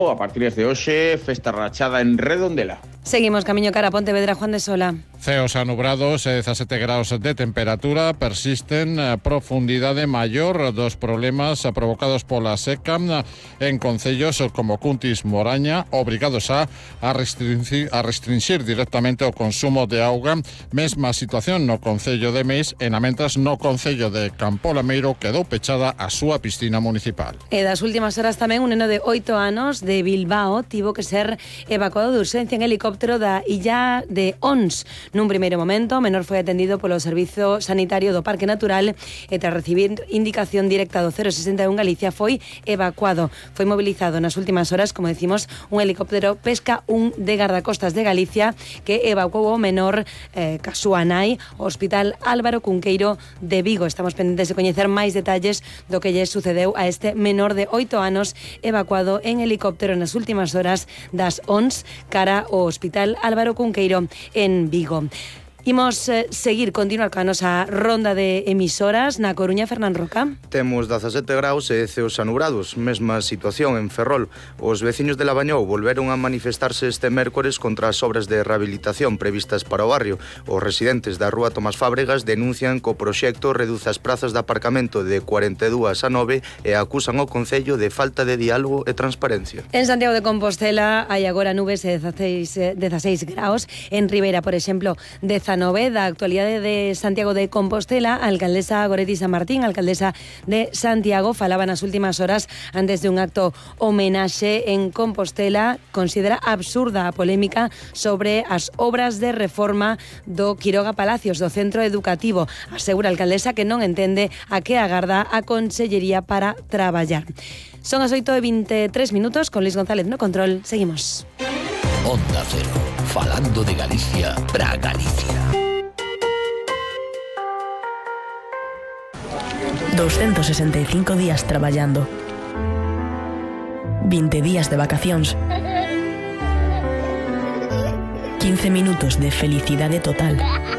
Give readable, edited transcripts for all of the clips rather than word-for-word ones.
A partir de hoxe, festa rachada en Redondela. Seguimos camiño cara a Pontevedra, Juan de Sola. Ceos anubrados e 17 graus de temperatura, persisten profundidade maior dos problemas provocados pola seca en concellos como Cuntis, Moraña, obrigados a restringir directamente o consumo de auga. Mesma situación no concello de Meis e namentas no concello de Campolameiro quedou pechada a súa piscina municipal. E das últimas horas tamén un neno de 8 anos de Bilbao tivo que ser evacuado de urxencia en helicóptero da illa de Ons. Nun primeiro momento, o menor foi atendido polo Servizo Sanitario do Parque Natural e tras recibir indicación directa do 061 Galicia foi evacuado. Foi mobilizado nas últimas horas, como decimos, un helicóptero Pesca 1 de Gardacostas de Galicia que evacuou o menor ca súa nai ao Hospital Álvaro Cunqueiro de Vigo. Estamos pendentes de coñecer máis detalles do que lle sucedeu a este menor de 8 anos evacuado en helicóptero nas últimas horas das Ons cara ao Hospital Álvaro Cunqueiro en Vigo. Imos continuar coa nosa ronda de emisoras na Coruña. Fernán Roca. Temos 17 graus e ceos anubrados, mesma situación en Ferrol. Os veciños de Labañou volveron a manifestarse este mércores contra as obras de rehabilitación previstas para o barrio. Os residentes da rúa Tomás Fábregas denuncian que o proxecto reduce as prazas de aparcamento de 42 a 9 e acusan ao Concello de falta de diálogo e transparencia. En Santiago de Compostela hai agora nubes de 16 graus. En Ribeira, por exemplo, 19. Da actualidade de Santiago de Compostela, a alcaldesa Goretti San Martín, alcaldesa de Santiago, falaba nas últimas horas antes de un acto homenaxe en Compostela. Considera absurda a polémica sobre as obras de reforma do Quiroga Palacios, do centro educativo. Asegura a alcaldesa que non entende a que agarda a Consellería para traballar. Son as 8:23 minutos, con Luis González no control. Seguimos. Onda Cero, falando de Galicia para Galicia. 265 días traballando, 20 días de vacacións, 15 minutos de felicidade total,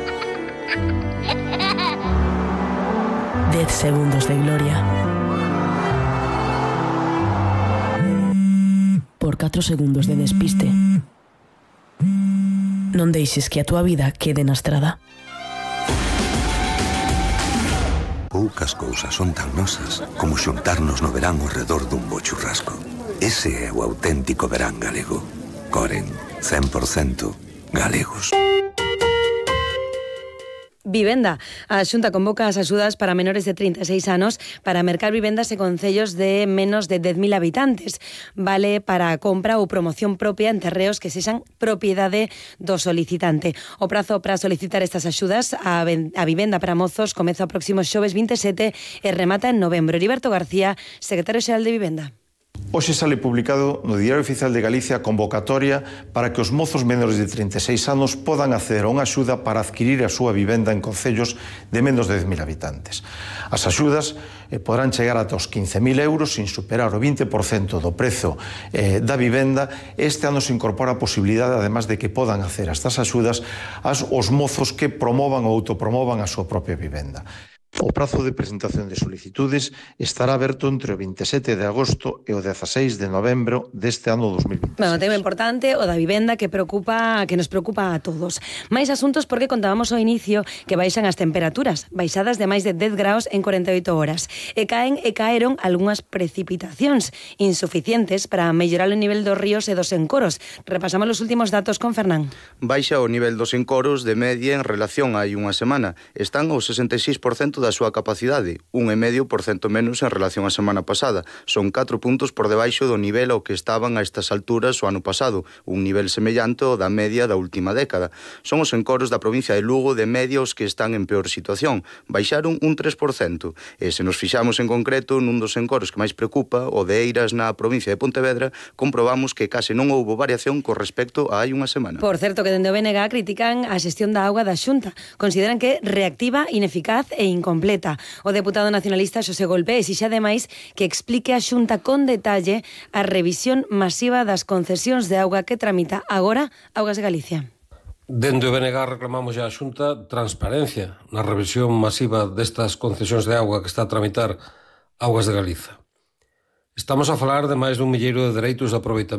10 segundos de gloria, por 4 segundos de despiste. Non deixes que a túa vida quede na estrada. Poucas cousas son tan nosas como xuntarnos no verán ao redor dun bo churrasco. Ese é o auténtico verán galego. Coren, 100% galegos. Vivenda. A Xunta convoca as axudas para menores de 36 anos para mercar vivendas en concellos de menos de 10.000 habitantes. Vale para a compra ou promoción propia en terreos que sexan propiedade do solicitante. O prazo para solicitar estas axudas a vivenda para mozos comeza o próximo xoves 27 e remata en novembro. Heriberto García, secretario xeral de Vivenda. Hoxe sale publicado no Diario Oficial de Galicia a convocatoria para que os mozos menores de 36 anos podan acceder a unha axuda para adquirir a súa vivenda en concellos de menos de 10.000 habitantes. As axudas poderán chegar ata os 15.000 euros sin superar o 20% do prezo da vivenda. Este ano se incorpora a posibilidade, además de que podan acceder a estas axudas, os mozos que promovan ou autopromovan a súa propia vivenda. O prazo de presentación de solicitudes estará aberto entre o 27 de agosto e o 16 de novembro deste ano 2026. Bueno, tema importante, o da vivenda, que nos preocupa a todos. Máis asuntos porque contábamos ao inicio que baixan as temperaturas, baixadas de máis de 10 graus en 48 horas. E caeron algunhas precipitacións insuficientes para mellorar o nivel dos ríos e dos encoros. Repasamos os últimos datos con Fernán. Baixa o nivel dos encoros de media en relación a hai unha semana. Están ao 66% da súa capacidade, 1,5% menos en relación á semana pasada. Son 4 puntos por debaixo do nivel ao que estaban a estas alturas o ano pasado, un nivel semellante ao da media da última década. Son os encoros da provincia de Lugo de media os que están en peor situación. Baixaron un 3%. E se nos fixamos en concreto nun dos encoros que máis preocupa, o de Eiras na provincia de Pontevedra, comprobamos que case non houbo variación con respecto a hai unha semana. Por certo, que dende o BNG critican a xestión da auga da Xunta. Consideran que reactiva, ineficaz e incompleta. O deputado nacionalista Xosé Golpe exixe ademais que explique a Xunta con detalle a revisión masiva das concesións de auga que tramita agora Augas de Galicia. Dende o BNG reclamamos a Xunta transparencia na revisión masiva destas concesións de auga que está a tramitar Augas de Galiza. Estamos a falar de máis dun milleiro de dereitos de aproveitamento